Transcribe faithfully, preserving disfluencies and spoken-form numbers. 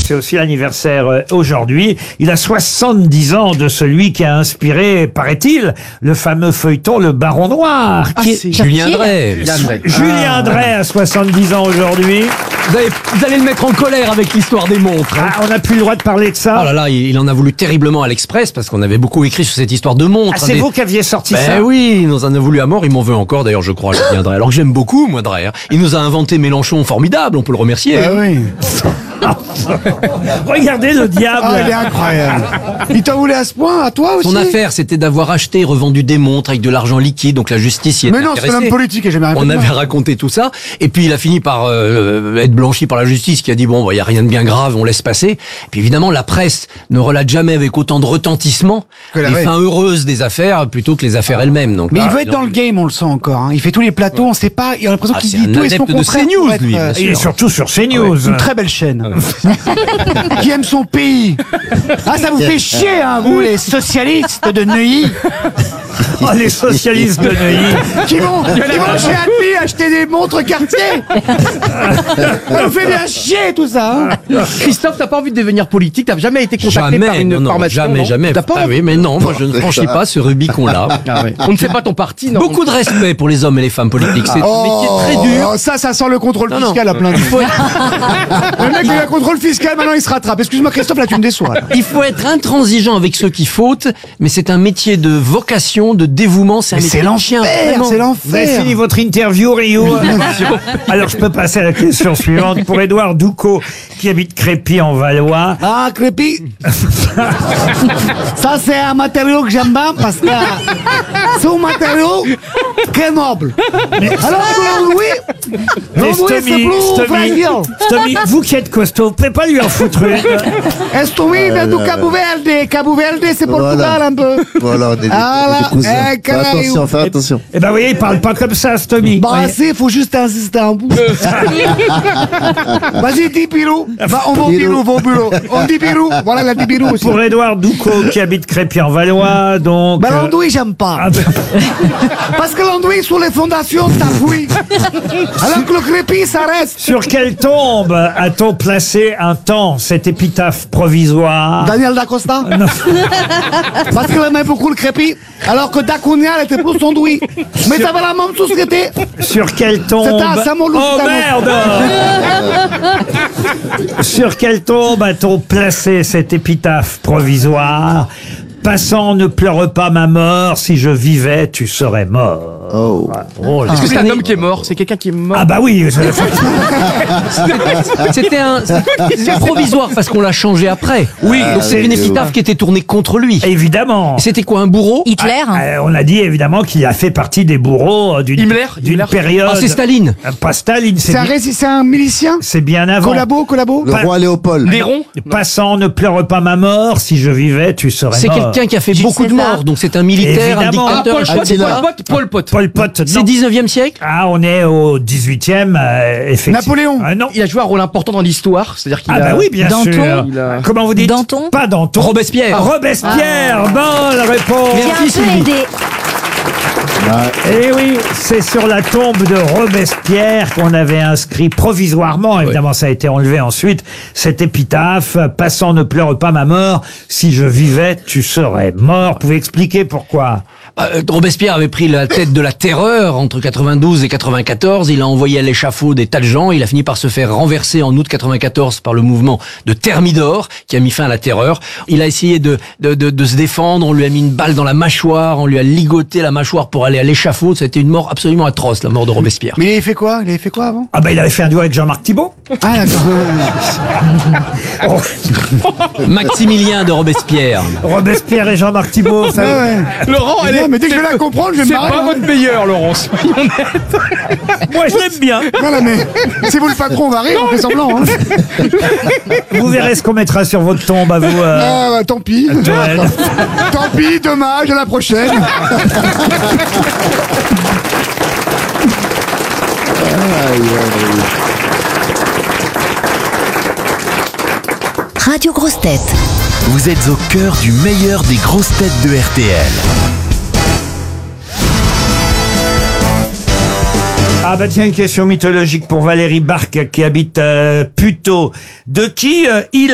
C'est aussi l'anniversaire euh, aujourd'hui. Il a soixante-dix ans de celui qui a inspiré, paraît-il, le fameux feuilleton Le Baron Noir. Ah, qui est- c'est Julien Drey. Julien Drey a soixante-dix ans aujourd'hui. Vous allez, vous allez le mettre en colère avec l'histoire des montres. hein. Ah, on n'a plus le droit de parler de ça. Oh là là, il, il en a voulu terriblement à l'Express parce qu'on avait beaucoup écrit sur cette histoire de montres. Ah, c'est Des- vous qui aviez sorti Ben ça. oui, il nous en a voulu à mort, il m'en veut encore d'ailleurs je crois, Julien Drey. Alors que j'aime beaucoup moi Drey. hein. Il nous a inventé Mélenchon formidable, on peut le remercier. Ah oui. Regardez le diable. Ah, il est incroyable. Il t'en voulait à ce point, à toi aussi? Son affaire c'était d'avoir acheté et revendu des montres avec de l'argent liquide, donc la justice y était Mais non, c'est intéressée. l'homme politique et j'ai jamais On rien avait fait. raconté tout ça, et puis il a fini par euh, être blanchi par la justice qui a dit bon, il y a rien de bien grave, on laisse passer. Et puis évidemment, la presse ne relate jamais avec autant de retentissement Que la les vraie. fins heureuses des affaires plutôt que les affaires elles-mêmes. Donc Mais là, il veut être en- dans le game, on le sent encore. Hein. Il fait tous les plateaux, on sait pas. Il a l'impression Ah, qu'il c'est dit un tout et son adepte de contraire. CNews, pour être, lui, euh, bien Il est surtout sur CNews. Une très belle chaîne. Qui aime son pays. Ah, ça vous fait chier, hein, vous, les socialistes de Neuilly, Oh, les socialistes de Neuilly. qui vont, qui vont chez Admi acheter des montres quartier. Ça vous fait bien chier, tout ça. Hein. Christophe, t'as pas envie de devenir politique? T'as jamais été contacté par Jamais, une non, non, formation? jamais, non jamais. T'as pas Ah envie? oui, mais non, moi je ne franchis pas ce Rubicon-là. Ah ouais. On ne fait pas ton parti, non? Beaucoup de respect pour les hommes et les femmes politiques. C'est un métier très dur. Oh, ça, ça sent le contrôle Non, non. fiscal à plein de Le mec, il a un contrôle fiscal, maintenant il se rattrape. Excuse-moi, Christophe, là, tu me déçois. là. Il faut être intransigeant avec ceux qui fautent, mais c'est un métier de vocation, de dévouement, c'est un Mais métier c'est de chien, l'enfer, vraiment. c'est Vous avez l'enfer. fini votre interview, Rio. Alors, je peux passer à la question suivante. Pour Édouard Doucot, qui habite Crépy en Valois. Ah, Crépy. Ça, c'est un matériau que j'aime bien parce que c'est un matériau très noble. Alors que l'andouille, Mais l'andouille, c'est Stomy, plus Stomy, fragile. Stomy, vous qui êtes costaud, vous pouvez pas lui en foutre une. Estoumi vient du Cabo Verde. Cabo Verde, c'est Portugal Voilà. un peu. Voilà, on est des, Ah là, des cousins. eh, Fais Caraïbes. attention, fais attention. Eh ben, vous voyez, il parle pas comme ça, Stomy. Bah, Voyez. assez, il faut juste insister un bout. Vas-y, dis Pilou. Va, on va au Pilou, va au boulot. On dit Pilou. Voilà, il a dit Pilou aussi. Pour Édouard Doucot, qui habite Crépy en Valois, donc. Bah, euh, l'andouille, j'aime pas. ah, ben, Parce que l'andouille, sur les fondations, t'as fouillé. Alors que le crépi, ça reste. sur quelle tombe a-t-on placé un temps cette épitaphe provisoire? Daniel Dacosta. Non. Parce qu'il aimait beaucoup le crépi. Alors que Dacunia, elle était plus andouille. Mais ça va la même société. Sur quelle tombe? C'était à Saint-Malo, Oh c'était à merde! Sur quelle tombe a-t-on placé cette épitaphe provisoire? Passant, ne pleure pas ma mort, si je vivais, tu serais mort. Oh. Est-ce que c'est un homme qui est mort? C'est quelqu'un qui est mort? Ah bah oui, je- C'était un c'est provisoire parce qu'on l'a changé après. Oui, donc c'est une épitaphe qui était tournée contre lui. évidemment. C'était quoi, un bourreau? Hitler. Euh, on a dit évidemment qu'il a fait partie des bourreaux euh, d'une Himmler d'une Himmler période. Ah, c'est Staline. Euh, Pas Staline, c'est C'est un, bien, rési- c'est un milicien. c'est bien avant. Collabo, collabo. Le Pas- roi Léopold. Néron? Passant, ne pleure pas ma mort, si je vivais, tu serais C'est mort. quelqu'un qui a fait Jules beaucoup de César. morts, donc c'est un militaire, Évidemment. un Ah, dictateur. Paul un Pot, chef Paul d'État. Pot, Paul Pot. Pol Pot, non. C'est dix-neuvième siècle? Ah, on est au dix-huitième, euh, effectivement. Napoléon. Ah non. Il a joué un rôle important dans l'histoire, c'est-à-dire qu'il Ah a... bah oui, bien Danton. sûr. Il a- Comment vous dites? Danton. Pas Danton. Robespierre. Ah, Robespierre, bonne réponse. J'ai un Merci, peu Sylvie. aidé. Eh oui, c'est sur la tombe de Robespierre qu'on avait inscrit provisoirement, évidemment ça a été enlevé ensuite, cette épitaphe, passant ne pleure pas ma mort, si je vivais tu serais mort. Vous pouvez expliquer pourquoi? Euh, Robespierre avait pris la tête de la terreur entre quatre-vingt-douze et quatre-vingt-quatorze. Il a envoyé à l'échafaud des tas de gens. Il a fini par se faire renverser en août quatre-vingt-quatorze par le mouvement de Thermidor qui a mis fin à la terreur. Il a essayé de, de, de, de se défendre. On lui a mis une balle dans la mâchoire. On lui a ligoté la mâchoire pour aller à l'échafaud. C'était une mort absolument atroce, la mort de Robespierre. Mais il avait fait quoi? Il avait fait quoi avant? Ah bah il avait fait un duo avec Jean-Marc Thibault. Ah, d'accord. Oh, Maximilien de Robespierre. Robespierre et Jean-Marc Thibault, ça... Ouais, ouais. Laurent, elle Non, est... mais dès que je vais la comprendre, je vais me C'est marrer. pas hein. votre meilleur, Laurent, soyons honnêtes. Moi je l'aime bien. Voilà, mais si vous le patron, on va rire, on fait semblant. Hein. Vous verrez ce qu'on mettra sur votre tombe à vous. euh, Ah, bah, tant pis. Joël. Tant pis, dommage, à la prochaine. Radio Grosses Têtes. Vous êtes au cœur du meilleur des grosses têtes de R T L. Ah bah tiens, une question mythologique pour Valérie Barque qui habite euh, Puteaux. De qui euh, il